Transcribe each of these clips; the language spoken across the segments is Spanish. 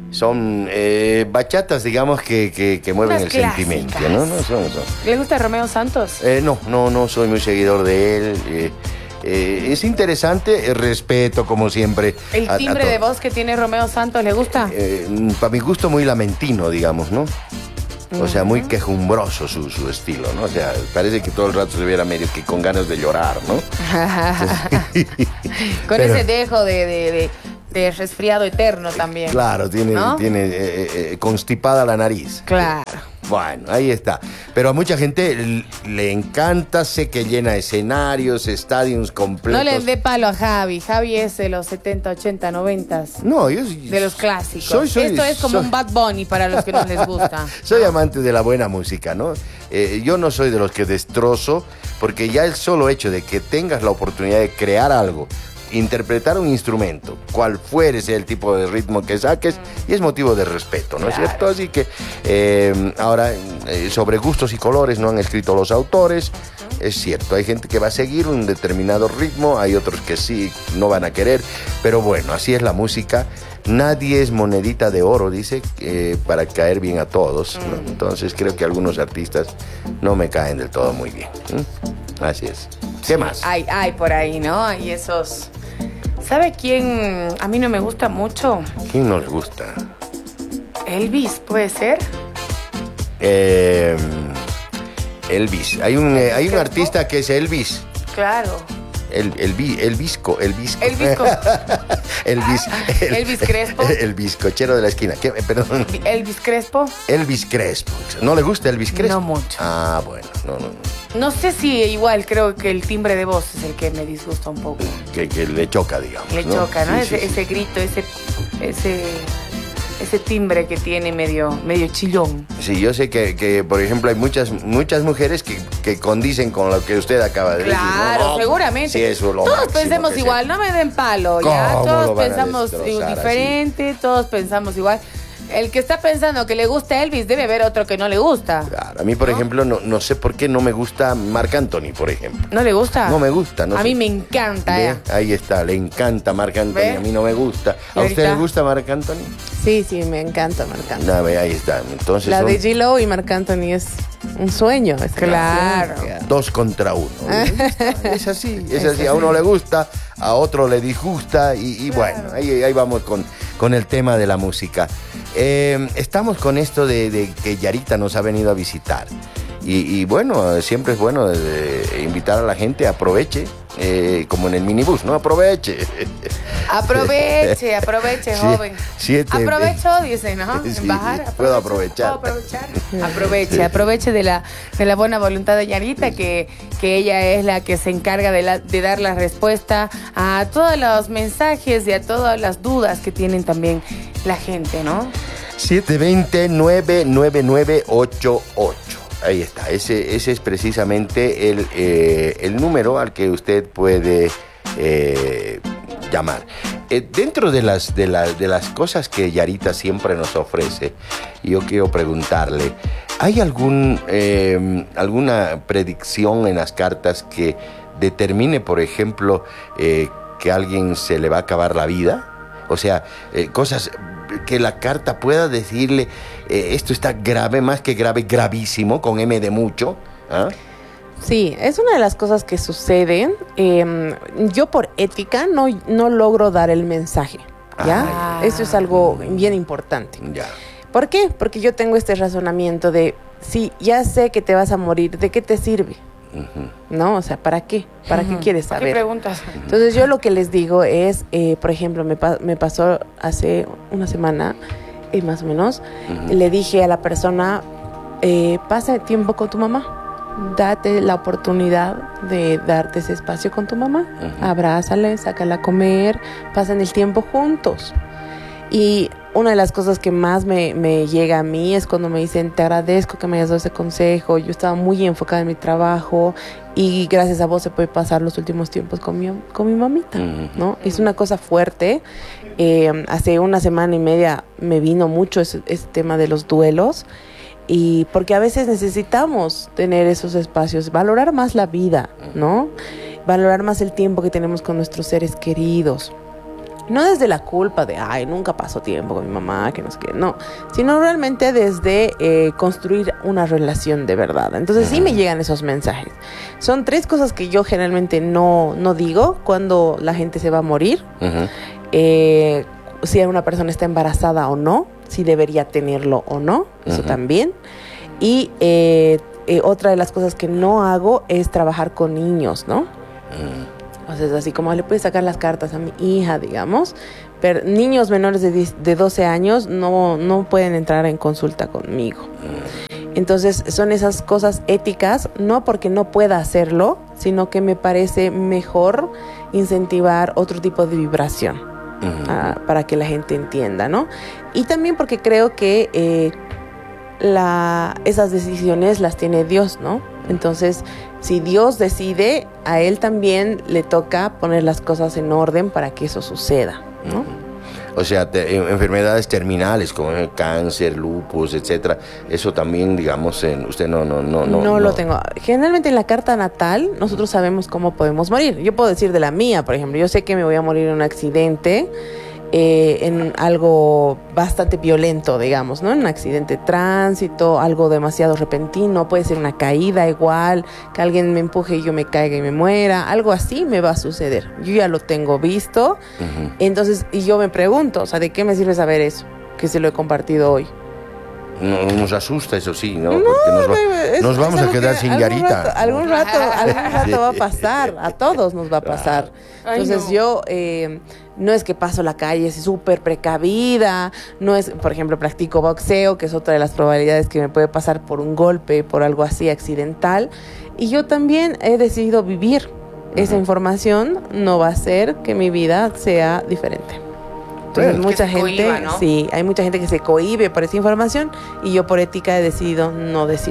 Son bachatas, digamos, que mueven Unas el clásicas. sentimiento, ¿no? Son. ¿Le gusta Romeo Santos? No soy muy seguidor de él. Es interesante, respeto como siempre. ¿El timbre de voz que tiene Romeo Santos le gusta? Para mi gusto muy lamentino, digamos, ¿no? O sea, muy quejumbroso su estilo, ¿no? O sea, parece que todo el rato se viera medio que con ganas de llorar, ¿no? Con Pero- ese dejo de resfriado eterno también. Claro, tiene ¿no? constipada la nariz. Claro. Bueno, ahí está. Pero a mucha gente le encanta, sé que llena escenarios, estadios completos. No le dé palo a Javi. Javi es de los 70, 80, 90. No, yo De los clásicos. soy- Esto es como soy- un Bad Bunny para los que no les gusta. Soy amante de la buena música, ¿no? Yo no soy de los que destrozo, porque ya el solo hecho de que tengas la oportunidad de crear algo, interpretar un instrumento, cual fuere sea el tipo de ritmo que saques, y es motivo de respeto, ¿no es cierto? Así que ahora, sobre gustos y colores no han escrito los autores. Es cierto, hay gente que va a seguir un determinado ritmo, hay otros que sí no van a querer, pero bueno, así es la música. Nadie es monedita de oro, dice, para caer bien a todos, ¿no? Entonces creo que algunos artistas no me caen del todo muy bien. Así es. ¿Qué más? Hay por ahí, ¿no? Hay esos... ¿Sabe quién a mí no me gusta mucho? ¿Quién no le gusta? Elvis, ¿puede ser? Elvis. Hay un artista que es Elvis. Claro. El visco. Elvis, Elvis Crespo. El bizcochero de la esquina. Perdón. Elvis Crespo. Elvis Crespo. ¿No le gusta Elvis Crespo? No mucho. Ah, bueno. No. No sé si igual, creo que el timbre de voz es el que me disgusta un poco. Que le choca, digamos. Le choca, ¿no? Sí, sí. Ese grito, ese timbre que tiene medio chillón. Sí, yo sé que, por ejemplo, hay muchas mujeres que condicen con lo que usted acaba de decir. Claro, ¿no? seguramente. Sí, eso es lo todos máximo pensemos que igual, no me den palo, ¿Cómo ya. lo Todos van a pensamos destrozar diferente, todos pensamos igual. El que está pensando que le gusta Elvis debe haber otro que no le gusta. Claro, a mí, por ejemplo, no sé por qué no me gusta Marc Anthony, por ejemplo. ¿No le gusta? No me gusta, no A sé. mí me encanta. ¿Ve? Ahí está, le encanta Marc Anthony, ¿Ve? a mí no me gusta. ¿Y ¿A usted ahorita? le gusta Marc Anthony? Sí, me encanta Marc Anthony. No, ve, ahí está. Entonces La son de G-Lo y Marc Anthony es un sueño. Es Claro. canción. 2 contra 1. Es así. A uno le gusta, a otro le disgusta y bueno, ahí vamos con el tema de la música. Estamos con esto de que Yarita nos ha venido a visitar. Y bueno, siempre es bueno invitar a la gente, aproveche, como en el minibús, ¿no? Aproveche. Aproveche, Sí, joven. 7. Aprovecho, dice, ¿no? Sí, En bajar. puedo aprovechar. ¿Puedo aprovechar? Aproveche de la buena voluntad de Yarita, que ella es la que se encarga de dar la respuesta a todos los mensajes y a todas las dudas que tienen también la gente, ¿no? 720-99988. Ahí está, ese es precisamente el número al que usted puede llamar. Dentro de las cosas que Yarita siempre nos ofrece, yo quiero preguntarle, ¿hay alguna predicción en las cartas que determine, por ejemplo, que a alguien se le va a acabar la vida? O sea, cosas que la carta pueda decirle, esto está grave, más que grave, gravísimo, con M de mucho. ¿Ah? Sí, es una de las cosas que suceden. Yo por ética no logro dar el mensaje, ¿ya? Ah. Eso es algo bien importante. Ya. ¿Por qué? Porque yo tengo este razonamiento de, si ya sé que te vas a morir, ¿de qué te sirve? Ujú. ¿No? O sea, ¿para qué? ¿Para qué quieres ¿Qué saber? preguntas? Entonces yo lo que les digo es, por ejemplo, me pasó hace una semana, más o menos, Ujú. le dije a la persona, pasa tiempo con tu mamá, date la oportunidad de darte ese espacio con tu mamá, Ujú. abrázale, sácala a comer, pasen el tiempo juntos. Y una de las cosas que más me llega a mí es cuando me dicen, te agradezco que me hayas dado ese consejo, yo estaba muy enfocada en mi trabajo y gracias a vos se puede pasar los últimos tiempos con mi mamita, Ujú. ¿no? Es una cosa fuerte. Hace una semana y media me vino mucho ese tema de los duelos, y porque a veces necesitamos tener esos espacios, valorar más la vida, ¿no? Valorar más el tiempo que tenemos con nuestros seres queridos. No desde la culpa de, ay, nunca pasó tiempo con mi mamá, que no sé qué, no. Sino realmente desde construir una relación de verdad. Entonces sí me llegan esos mensajes. Son 3 cosas que yo generalmente no digo cuando la gente se va a morir. Si una persona está embarazada o no, si debería tenerlo o no, eso también. Y otra de las cosas que no hago es trabajar con niños, ¿no? O sea, es así como le puedes sacar las cartas a mi hija, digamos, pero niños menores de 12 años no pueden entrar en consulta conmigo. Entonces, son esas cosas éticas, no porque no pueda hacerlo, sino que me parece mejor incentivar otro tipo de vibración para que la gente entienda, ¿no? Y también porque creo que esas decisiones las tiene Dios, ¿no? Entonces, si Dios decide, a Él también le toca poner las cosas en orden para que eso suceda, ¿no? O sea, enfermedades terminales como el cáncer, lupus, etcétera, eso también, digamos, usted no lo tengo. Generalmente en la carta natal nosotros sabemos cómo podemos morir. Yo puedo decir de la mía, por ejemplo, yo sé que me voy a morir en un accidente, en algo bastante violento, digamos, ¿no? En un accidente de tránsito, algo demasiado repentino, puede ser una caída igual, que alguien me empuje y yo me caiga y me muera, algo así me va a suceder. Yo ya lo tengo visto, entonces, y yo me pregunto, o sea, ¿de qué me sirve saber eso? Que se lo he compartido hoy. No, nos asusta, eso sí, ¿no? Porque nos vamos a quedar sin Yarita. Algún rato va a pasar, a todos nos va a pasar. Entonces yo, no es que paso la calle súper precavida, no es, por ejemplo, practico boxeo, que es otra de las probabilidades que me puede pasar por un golpe, por algo así accidental. Y yo también he decidido vivir. Esa información no va a hacer que mi vida sea diferente. Entonces, mucha gente, cohiba, ¿no? Sí, hay mucha gente que se cohíbe por esa información y yo por ética he decidido no decir.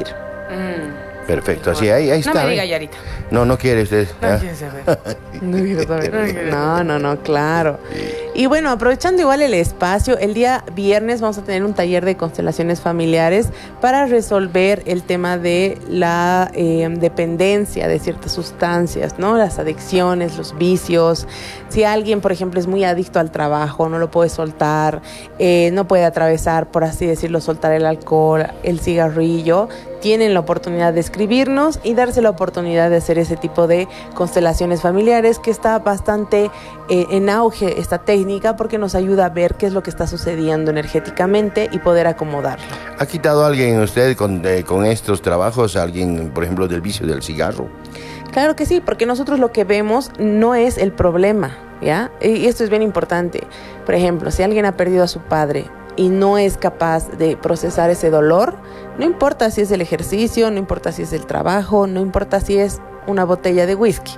Perfecto, así ahí está. No me diga, Yarita. No quiere usted. No quiere saber. No quiero saber. No, claro. Y bueno, aprovechando igual el espacio, el día viernes vamos a tener un taller de constelaciones familiares para resolver el tema de la dependencia de ciertas sustancias, ¿no? Las adicciones, los vicios. Si alguien, por ejemplo, es muy adicto al trabajo, no lo puede soltar, no puede atravesar, por así decirlo, soltar el alcohol, el cigarrillo, tienen la oportunidad de escribirnos y darse la oportunidad de hacer ese tipo de constelaciones familiares, que está bastante en auge esta técnica porque nos ayuda a ver qué es lo que está sucediendo energéticamente y poder acomodarlo. ¿Ha quitado a alguien usted con estos trabajos, alguien, por ejemplo, del vicio del cigarro? Claro que sí, porque nosotros lo que vemos no es el problema, ¿ya? Y esto es bien importante. Por ejemplo, si alguien ha perdido a su padre y no es capaz de procesar ese dolor, no importa si es el ejercicio, no importa si es el trabajo, no importa si es una botella de whisky.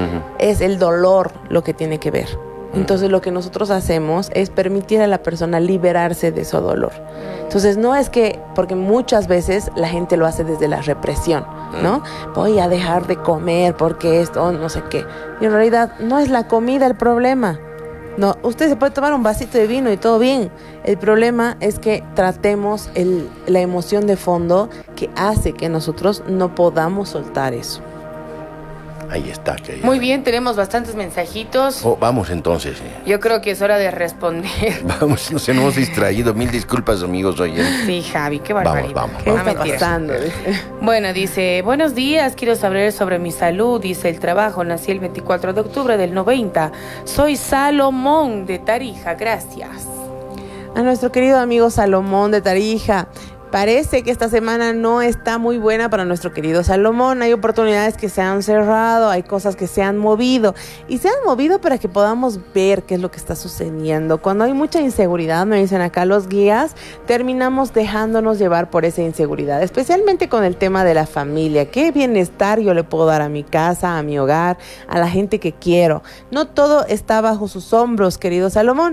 Es el dolor lo que tiene que ver. Entonces lo que nosotros hacemos es permitir a la persona liberarse de ese dolor. Entonces no es que, porque muchas veces la gente lo hace desde la represión, ¿no? Voy a dejar de comer porque esto, no sé qué. Y en realidad no es la comida el problema. No, usted se puede tomar un vasito de vino y todo bien. El problema es que tratemos la emoción de fondo que hace que nosotros no podamos soltar eso. Ahí está. Muy bien, tenemos bastantes mensajitos. Vamos entonces. Yo creo que es hora de responder. Vamos, nos hemos distraído. Mil disculpas, amigos oyentes. Sí, Javi, qué barbaridad. Vamos. ¿Qué está pasando? Bueno, dice, buenos días, quiero saber sobre mi salud. Dice, el trabajo, nací el 24 de octubre del 90. Soy Salomón de Tarija, gracias. A nuestro querido amigo Salomón de Tarija. Parece que esta semana no está muy buena para nuestro querido Salomón. Hay oportunidades que se han cerrado, hay cosas que se han movido. Y se han movido para que podamos ver qué es lo que está sucediendo. Cuando hay mucha inseguridad, me dicen acá los guías, terminamos dejándonos llevar por esa inseguridad. Especialmente con el tema de la familia. ¿Qué bienestar yo le puedo dar a mi casa, a mi hogar, a la gente que quiero? No todo está bajo sus hombros, querido Salomón.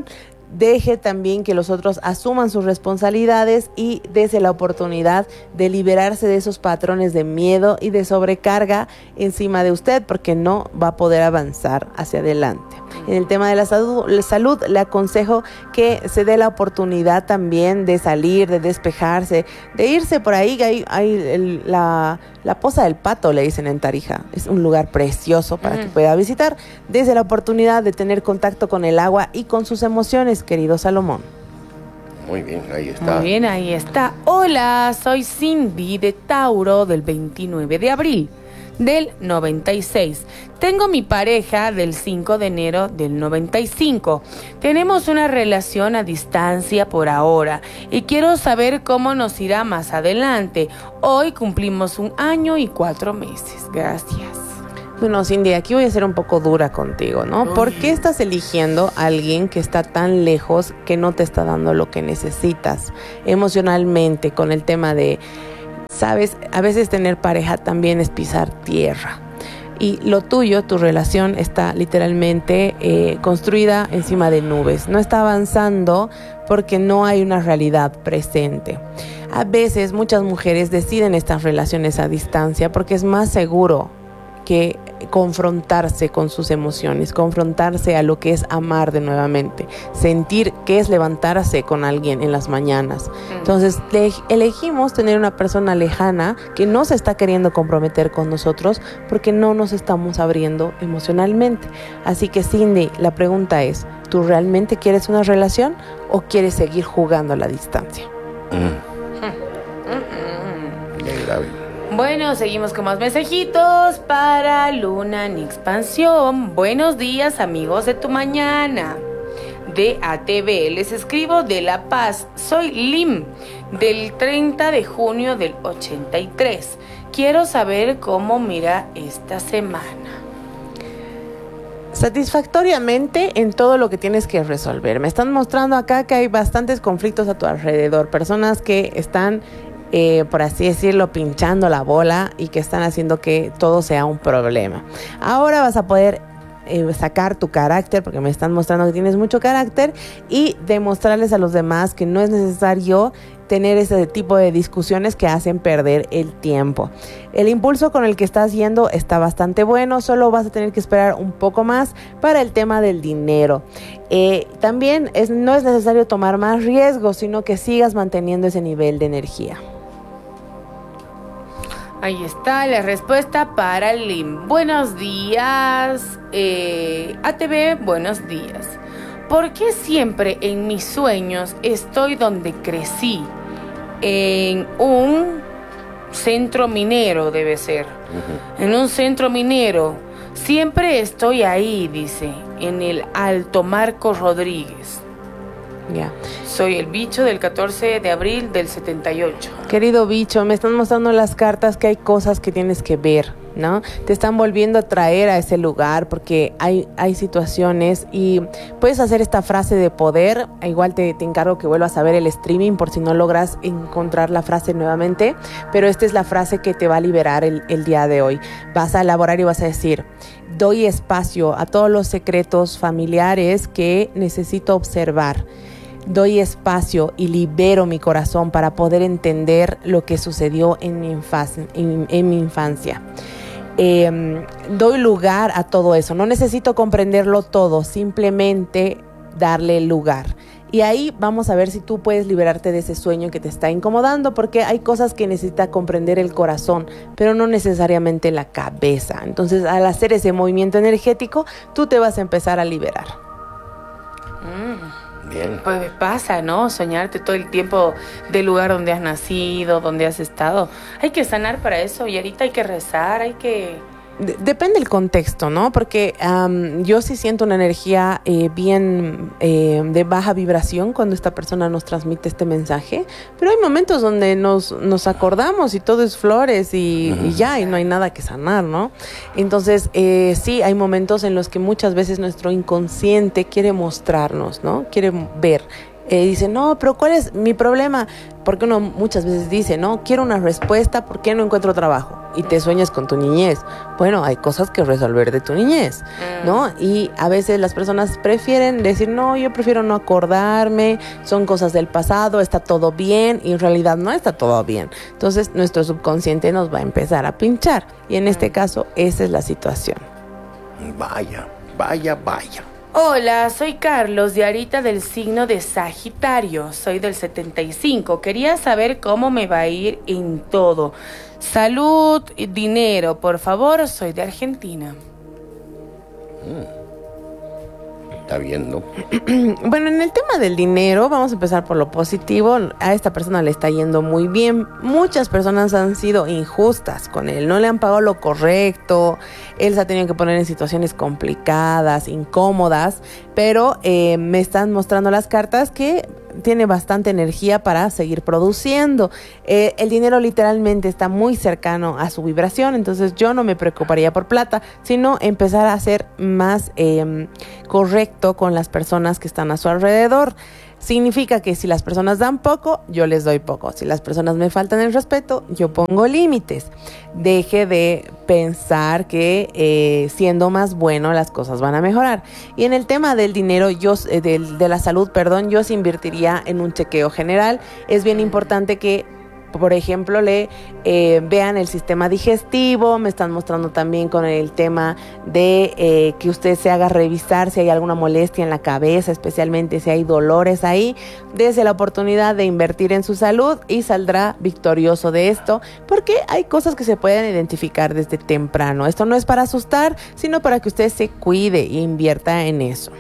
deje también que los otros asuman sus responsabilidades y dése la oportunidad de liberarse de esos patrones de miedo y de sobrecarga encima de usted, porque no va a poder avanzar hacia adelante. En el tema de la salud, le aconsejo que se dé la oportunidad también de salir, de despejarse, de irse por ahí. Hay la Poza del Pato, le dicen en Tarija. Es un lugar precioso para que pueda visitar. Desde la oportunidad de tener contacto con el agua y con sus emociones, querido Salomón. Muy bien, ahí está. Muy bien, ahí está. Hola, soy Cindy de Tauro del 29 de abril del 96. Tengo mi pareja del 5 de enero del 95. Tenemos una relación a distancia por ahora y quiero saber cómo nos irá más adelante. Hoy cumplimos 1 año y 4 meses. Gracias. Bueno, Cindy, aquí voy a ser un poco dura contigo, ¿no? Uy. ¿Por qué estás eligiendo a alguien que está tan lejos, que no te está dando lo que necesitas emocionalmente, con el tema de... Sabes, a veces tener pareja también es pisar tierra. Y lo tuyo, tu relación, está literalmente construida encima de nubes. No está avanzando porque no hay una realidad presente. A veces muchas mujeres deciden estas relaciones a distancia porque es más seguro que confrontarse con sus emociones, confrontarse a lo que es amar de nuevamente, sentir que es levantarse con alguien en las mañanas. Entonces elegimos tener una persona lejana que no se está queriendo comprometer con nosotros porque no nos estamos abriendo emocionalmente. Así que, Cindy, la pregunta es, ¿tú realmente quieres una relación o quieres seguir jugando a la distancia? Bien grave. Bueno, seguimos con más mensajitos para Luna en Expansión. Buenos días, amigos de tu mañana. De ATV, les escribo de La Paz. Soy Lim, del 30 de junio del 83. Quiero saber cómo mira esta semana. Satisfactoriamente en todo lo que tienes que resolver. Me están mostrando acá que hay bastantes conflictos a tu alrededor. Personas que están... por así decirlo, pinchando la bola y que están haciendo que todo sea un problema. Ahora vas a poder sacar tu carácter, porque me están mostrando que tienes mucho carácter, y demostrarles a los demás que no es necesario tener ese tipo de discusiones que hacen perder el tiempo. El impulso con el que estás yendo está bastante bueno, solo vas a tener que esperar un poco más para el tema del dinero. También no es necesario tomar más riesgos, sino que sigas manteniendo ese nivel de energía. Ahí está la respuesta para Lim. Buenos días, ATV, buenos días. ¿Por qué siempre en mis sueños estoy donde crecí? En un centro minero, debe ser. En un centro minero. Siempre estoy ahí, dice, en el Alto Marco Rodríguez. Ya. Soy el bicho del 14 de abril del 78. Querido bicho, me están mostrando las cartas que hay cosas que tienes que ver, ¿no? Te están volviendo a traer a ese lugar porque hay situaciones, y puedes hacer esta frase de poder. Igual te encargo que vuelvas a ver el streaming por si no logras encontrar la frase nuevamente, pero esta es la frase que te va a liberar el día de hoy. Vas a elaborar y vas a decir: doy espacio a todos los secretos familiares que necesito observar. Doy espacio y libero mi corazón para poder entender lo que sucedió en mi infancia. Doy lugar a todo eso. No necesito comprenderlo todo, simplemente darle lugar. Y ahí vamos a ver si tú puedes liberarte de ese sueño que te está incomodando, porque hay cosas que necesita comprender el corazón, pero no necesariamente la cabeza. Entonces, al hacer ese movimiento energético, tú te vas a empezar a liberar. Bien. Pues pasa, ¿no? Soñarte todo el tiempo del lugar donde has nacido, donde has estado. Hay que sanar para eso, y ahorita hay que rezar, hay que... Depende del contexto, ¿no? Porque yo sí siento una energía bien de baja vibración cuando esta persona nos transmite este mensaje, pero hay momentos donde nos acordamos y todo es flores y ya, y no hay nada que sanar, ¿no? Entonces, sí, hay momentos en los que muchas veces nuestro inconsciente quiere mostrarnos, ¿no? Quiere ver. Dice, no, pero ¿cuál es mi problema? Porque uno muchas veces dice, no, quiero una respuesta, ¿por qué no encuentro trabajo? y te sueñas con tu niñez. Bueno, hay cosas que resolver de tu niñez, ¿no? Y a veces las personas prefieren decir, no, yo prefiero no acordarme, son cosas del pasado, está todo bien, y en realidad no está todo bien. Entonces, nuestro subconsciente nos va a empezar a pinchar. Y en este caso, esa es la situación. Vaya. Hola, soy Carlos de Arita del signo de Sagitario. Soy del 75. Quería saber cómo me va a ir en todo. Salud, dinero, por favor. Soy de Argentina. Está bien, ¿no? Bueno, en el tema del dinero, vamos a empezar por lo positivo. A esta persona le está yendo muy bien. Muchas personas han sido injustas con él, no le han pagado lo correcto. Él se ha tenido que poner en situaciones complicadas, incómodas, pero me están mostrando las cartas que tiene bastante energía para seguir produciendo. El dinero literalmente está muy cercano a su vibración, entonces yo no me preocuparía por plata, sino empezar a ser más correcto con las personas que están a su alrededor. Significa que si las personas dan poco, yo les doy poco. Si las personas me faltan el respeto, yo pongo límites. Deje de pensar que siendo más bueno las cosas van a mejorar. Y en el tema del dinero, de la salud, yo se invertiría en un chequeo general. Es bien importante que, por ejemplo, vean el sistema digestivo. Me están mostrando también con el tema de que usted se haga revisar si hay alguna molestia en la cabeza, especialmente si hay dolores ahí. Dese la oportunidad de invertir en su salud y saldrá victorioso de esto, porque hay cosas que se pueden identificar desde temprano. Esto no es para asustar, sino para que usted se cuide e invierta en eso.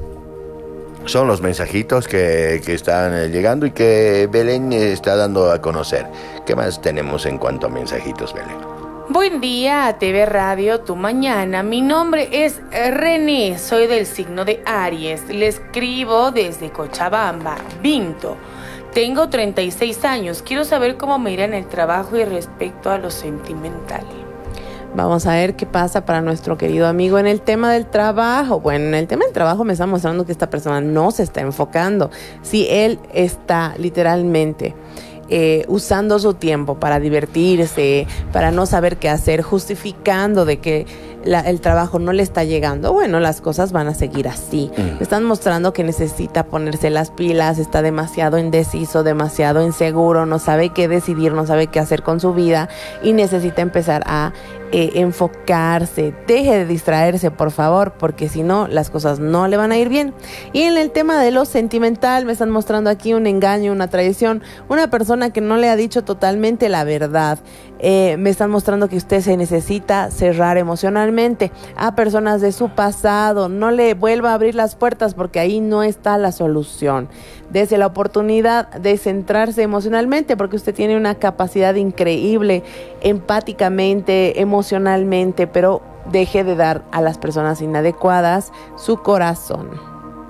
Son los mensajitos que están llegando y que Belén está dando a conocer. ¿Qué más tenemos en cuanto a mensajitos, Belén? Buen día a TV Radio Tu Mañana. Mi nombre es René, soy del signo de Aries. Le escribo desde Cochabamba, Vinto. Tengo 36 años. Quiero saber cómo me irá en el trabajo y respecto a lo sentimental. Vamos a ver qué pasa para nuestro querido amigo en el tema del trabajo. Bueno, en el tema del trabajo me está mostrando que esta persona no se está enfocando. Si él está literalmente usando su tiempo para divertirse, para no saber qué hacer, justificando de que el trabajo no le está llegando, bueno, las cosas van a seguir así. Me están mostrando que necesita ponerse las pilas, está demasiado indeciso, demasiado inseguro, no sabe qué decidir, no sabe qué hacer con su vida y necesita empezar a enfocarse. Deje de distraerse, por favor, porque si no, las cosas no le van a ir bien. Y en el tema de lo sentimental, me están mostrando aquí un engaño, una traición, una persona que no le ha dicho totalmente la verdad. Me están mostrando que usted se necesita cerrar emocionalmente a personas de su pasado. No le vuelva a abrir las puertas porque ahí no está la solución. Dese la oportunidad de centrarse emocionalmente porque usted tiene una capacidad increíble empáticamente, emocionalmente, pero deje de dar a las personas inadecuadas su corazón.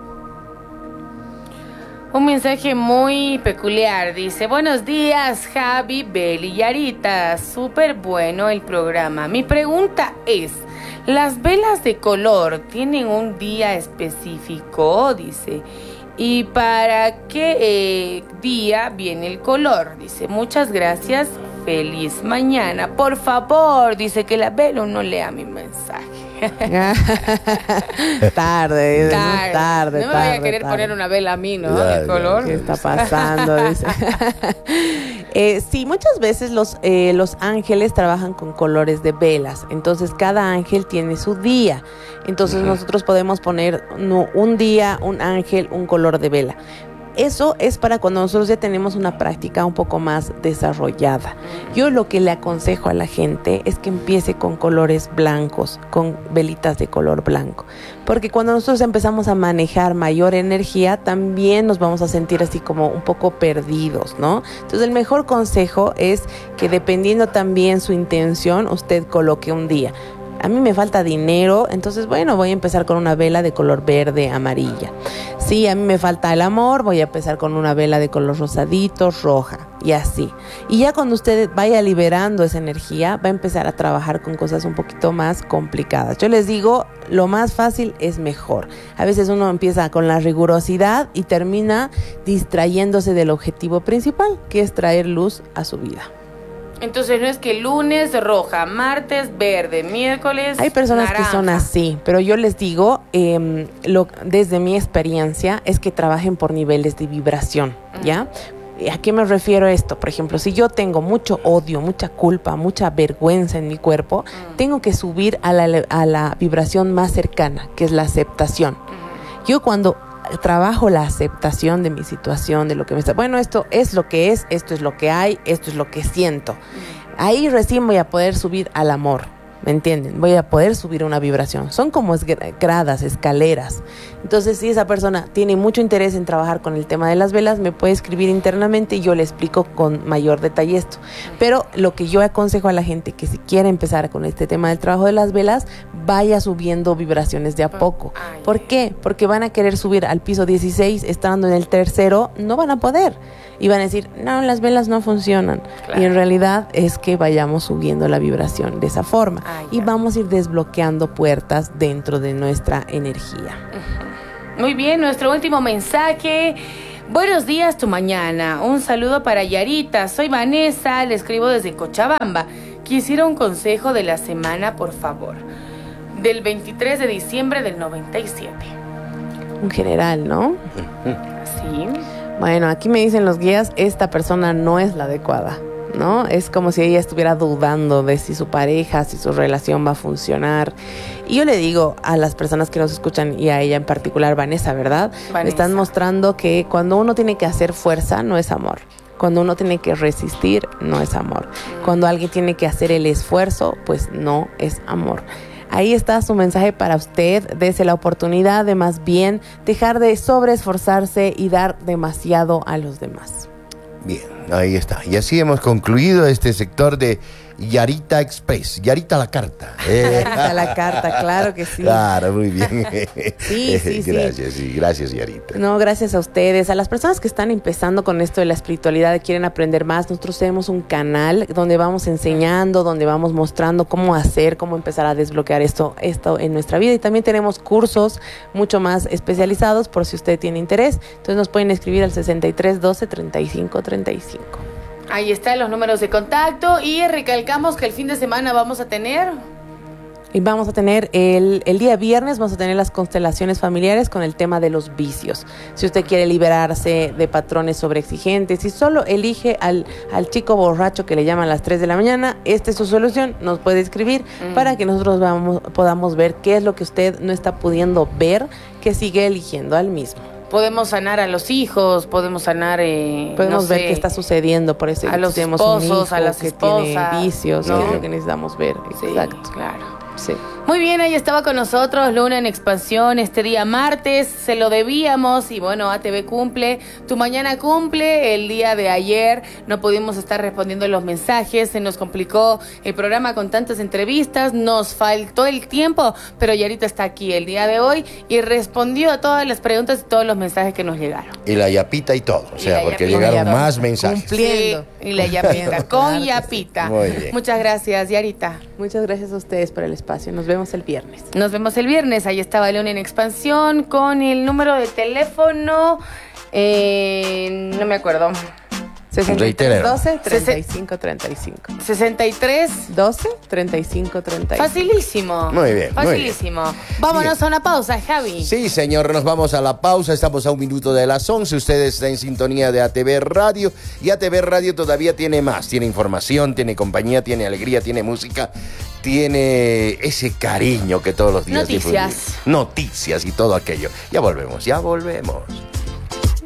Un mensaje muy peculiar, dice: buenos días, Javi, Beli y Arita, súper bueno el programa. Mi pregunta es, ¿las velas de color tienen un día específico? Dice, ¿y para qué día viene el color? Dice, muchas gracias, feliz mañana. Por favor, dice que la vela no lea mi mensaje. tarde. No me vaya a querer poner una vela a mí, ¿no? El color. ¿Qué está pasando? Dice. Sí, muchas veces los ángeles trabajan con colores de velas. Entonces, cada ángel tiene su día. Entonces, nosotros podemos poner un día, un ángel, un color de vela. Eso es para cuando nosotros ya tenemos una práctica un poco más desarrollada. Yo lo que le aconsejo a la gente es que empiece con colores blancos, con velitas de color blanco. Porque cuando nosotros empezamos a manejar mayor energía, también nos vamos a sentir así como un poco perdidos, ¿no? Entonces el mejor consejo es que dependiendo también su intención, usted coloque un día. A mí me falta dinero, entonces bueno, voy a empezar con una vela de color verde, amarilla. Sí, a mí me falta el amor, voy a empezar con una vela de color rosadito, roja, y así. Y ya cuando usted vaya liberando esa energía, va a empezar a trabajar con cosas un poquito más complicadas. Yo les digo, lo más fácil es mejor. A veces uno empieza con la rigurosidad y termina distrayéndose del objetivo principal, que es traer luz a su vida. Entonces no es que lunes roja, martes verde, miércoles Hay personas naranja. que son así, pero yo les digo, desde mi experiencia, es que trabajen por niveles de vibración, ¿ya? ¿A qué me refiero a esto? Por ejemplo, si yo tengo mucho odio, mucha culpa, mucha vergüenza en mi cuerpo, tengo que subir a la vibración más cercana, que es la aceptación. Yo cuando trabajo la aceptación de mi situación, de lo que me está... Bueno, esto es lo que es, esto es lo que hay, esto es lo que siento. Ahí recién voy a poder subir al amor, ¿me entienden? Voy a poder subir una vibración. Son como gradas, escaleras. Entonces, si esa persona tiene mucho interés en trabajar con el tema de las velas, me puede escribir internamente y yo le explico con mayor detalle esto. Pero lo que yo aconsejo a la gente que si quiere empezar con este tema del trabajo de las velas, vaya subiendo vibraciones de a poco. ¿Por qué? Porque van a querer subir al piso 16, estando en el tercero, no van a poder. Y van a decir, no, las velas no funcionan. Claro. Y en realidad es que vayamos subiendo la vibración de esa forma. Y vamos a ir desbloqueando puertas dentro de nuestra energía. Muy bien, nuestro último mensaje. Buenos días, tu mañana. Un saludo para Yarita. Soy Vanessa, le escribo desde Cochabamba. Quisiera un consejo de la semana, por favor. Del 23 de diciembre del 97. En general, ¿no? Sí. Bueno, aquí me dicen los guías, esta persona no es la adecuada, ¿no? Es como si ella estuviera dudando de si su pareja, si su relación va a funcionar. Y yo le digo a las personas que nos escuchan, y a ella en particular, Vanessa, ¿verdad? Vanessa. Me están mostrando que cuando uno tiene que hacer fuerza, no es amor. Cuando uno tiene que resistir, no es amor. Cuando alguien tiene que hacer el esfuerzo, pues no es amor. Ahí está su mensaje para usted. Dese la oportunidad de más bien dejar de sobreesforzarse y dar demasiado a los demás. Bien, ahí está. Y así hemos concluido este sector de Yarita Express. Yarita la carta. Yarita la carta, claro que sí. Claro, muy bien. Sí. Gracias, sí, gracias, Yarita. No, gracias a ustedes. A las personas que están empezando con esto de la espiritualidad y quieren aprender más, nosotros tenemos un canal donde vamos enseñando, donde vamos mostrando cómo hacer, cómo empezar a desbloquear esto en nuestra vida. Y también tenemos cursos mucho más especializados por si usted tiene interés. Entonces nos pueden escribir al 63 12 35 35. Ahí están los números de contacto y recalcamos que el fin de semana vamos a tener... Y vamos a tener el día viernes, vamos a tener las constelaciones familiares con el tema de los vicios. Si usted quiere liberarse de patrones sobreexigentes, si solo elige al chico borracho que le llaman a las 3 de la mañana, esta es su solución, nos puede escribir para que nosotros podamos ver qué es lo que usted no está pudiendo ver, que sigue eligiendo al mismo. Podemos sanar a los hijos, podemos sanar... podemos ver qué está sucediendo, por eso a los tenemos esposos, un hijo a las que esposas, tiene vicios, ¿no? que es lo que necesitamos ver. Sí, Exacto. claro. Sí. Muy bien, ahí estaba con nosotros Luna en Expansión este día martes, se lo debíamos y bueno, ATV cumple, tu mañana cumple, el día de ayer no pudimos estar respondiendo los mensajes, se nos complicó el programa con tantas entrevistas, nos faltó el tiempo, pero Yarita está aquí el día de hoy y respondió a todas las preguntas y todos los mensajes que nos llegaron. Y la yapita y todo, o sea, la porque yapita. llegaron más mensajes. Cumpliendo. Sí, y la yapita, con Claro que yapita. sí. Muy bien. Muchas gracias, Yarita. Muchas gracias a ustedes por el espacio. Nos vemos el viernes. Nos vemos el viernes. Ahí estaba León en Expansión con el número de teléfono. No me acuerdo. 63 Reitéralo. 12 35 35. 63. 12 35 35. Facilísimo. Muy bien, muy Facilísimo. Vámonos Bien. a una pausa, Javi. Sí, señor, nos vamos a la pausa. Estamos a 1 minuto de las 11. Usted está en sintonía de ATV Radio. Y ATV Radio todavía tiene más. Tiene información, tiene compañía, tiene alegría, tiene música. Tiene ese cariño que todos los días Noticias. difundimos. Noticias y todo aquello. Ya volvemos, ya volvemos.